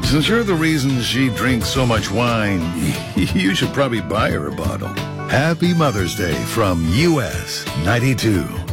Since you're the reason she drinks so much wine, you should probably buy her a bottle. Happy Mother's Day from US 92.